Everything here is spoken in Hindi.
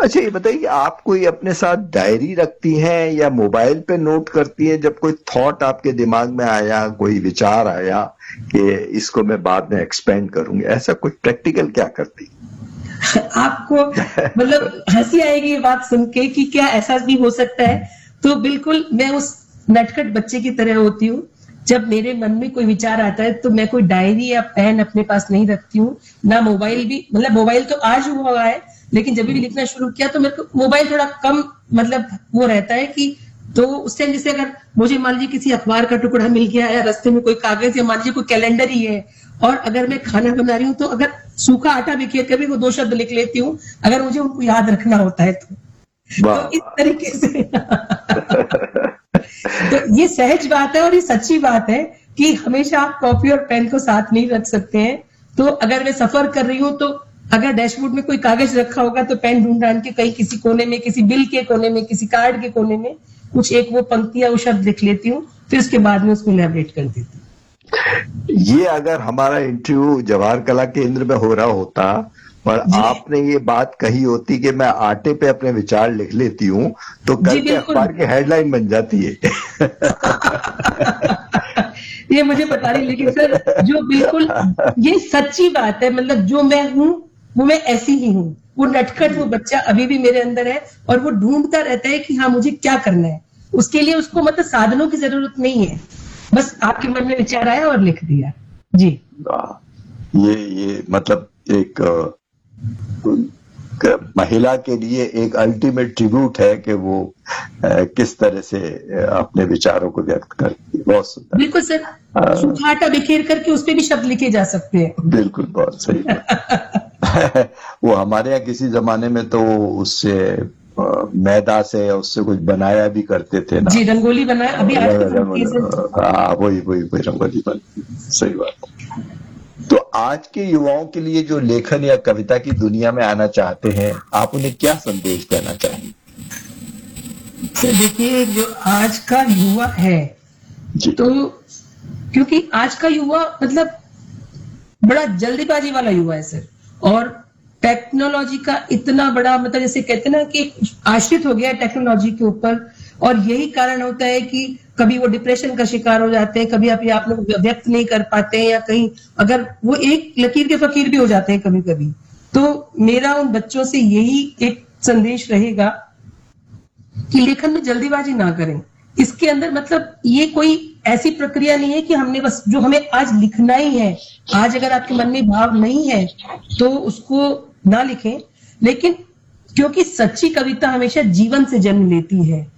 अच्छा ये बताइए, आप कोई अपने साथ डायरी रखती हैं या मोबाइल पे नोट करती हैं जब कोई थॉट आपके दिमाग में आया, कोई विचार आया कि इसको मैं बाद में एक्सपेंड करूंगी, ऐसा कुछ प्रैक्टिकल क्या करती? आपको मतलब हंसी आएगी ये बात सुन के कि क्या ऐसा भी हो सकता है। तो बिल्कुल मैं उस नटखट बच्चे की तरह होती हूँ। जब मेरे मन में कोई विचार आता है तो मैं कोई डायरी या पेन अपने पास नहीं रखती हूँ, ना मोबाइल भी। मतलब मोबाइल तो आज हुआ है, लेकिन जब भी लिखना शुरू किया तो मेरे को मोबाइल थोड़ा कम मतलब वो रहता है कि तो उस टाइम जैसे अगर मुझे मान लीजिए किसी अखबार का टुकड़ा मिल गया या रास्ते में कोई कागज या मान लीजिए कोई कैलेंडर ही है, और अगर मैं खाना बना रही हूँ तो अगर सूखा आटा बिखेर कर भी वो 2 शब्द लिख लेती हूँ, अगर मुझे उनको याद रखना होता है तो इस वाह। तरीके से तो ये सहज बात है और ये सच्ची बात है कि हमेशा आप कॉपी और पेन को साथ नहीं रख सकते हैं। तो अगर मैं सफर कर रही हूँ तो अगर डैशबोर्ड में कोई कागज रखा होगा तो पेन ढूंढ ढांड के कहीं किसी कोने में, किसी बिल के कोने में, किसी कार्ड के कोने में कुछ एक वो पंक्ति या वो शब्द लिख लेती हूँ, फिर उसके बाद में उसको इलैबोरेट कर देती हूँ। ये अगर हमारा इंटरव्यू जवाहर कला केंद्र में हो रहा होता और जी आपने ये बात कही होती कि मैं आटे पे अपने विचार लिख लेती हूँ, तो जी कल के बिल्कुल। अखबार की हेडलाइन बन जाती है। ये मुझे पता नहीं, लेकिन सर जो बिल्कुल ये सच्ची बात है। मतलब जो मैं हूँ वो मैं ऐसी ही हूँ। वो नटखट वो बच्चा अभी भी मेरे अंदर है और वो ढूंढता रहता है कि हाँ मुझे क्या करना है। उसके लिए उसको मतलब साधनों की जरूरत नहीं है, बस आपके मन में विचार आया और लिख दिया। जी ये मतलब एक महिला के लिए एक अल्टीमेट ट्रिब्यूट है कि वो किस तरह से अपने विचारों को व्यक्त करती है। बहुत सुंदर। बिल्कुल सर, सूखा आटा बिखेर करके उस पे भी शब्द लिखे जा सकते हैं। बिल्कुल, बहुत सही बात। वो हमारे यहाँ किसी जमाने में तो उससे मैदा से उससे कुछ बनाया भी करते थे ना। जी रंगोली बनाए, अभी आज भी बनती है सर। हाँ, वही रंगोली बनती। सही बात। तो आज के युवाओं के लिए जो लेखन या कविता की दुनिया में आना चाहते हैं, आप उन्हें क्या संदेश देना चाहेंगे? सर देखिए, जो आज का युवा है जी। तो क्योंकि आज का युवा मतलब बड़ा जल्दीबाजी वाला युवा है सर, और टेक्नोलॉजी का इतना बड़ा मतलब जैसे कहते हैं ना कि आश्रित हो गया है टेक्नोलॉजी के ऊपर। और यही कारण होता है कि कभी वो डिप्रेशन का शिकार हो जाते हैं, कभी आप लोग व्यक्त नहीं कर पाते हैं, या कहीं अगर वो एक लकीर के फकीर भी हो जाते हैं कभी कभी। तो मेरा उन बच्चों से यही एक संदेश रहेगा कि लेखन में जल्दीबाजी ना करें। इसके अंदर मतलब ये कोई ऐसी प्रक्रिया नहीं है कि हमने बस जो हमें आज लिखना ही है, आज अगर आपके मन में भाव नहीं है तो उसको ना लिखें। लेकिन क्योंकि सच्ची कविता हमेशा जीवन से जन्म लेती है,